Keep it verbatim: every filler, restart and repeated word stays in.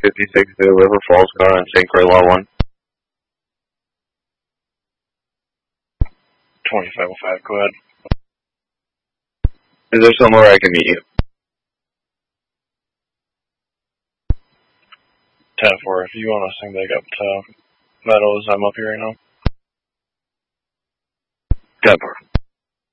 fifty-six to the River Falls car on Saint Croix Law one. twenty-five oh five, go ahead. Is there somewhere I can meet you? ten four, if you want to swing back up to Meadows, I'm up here right now. ten four.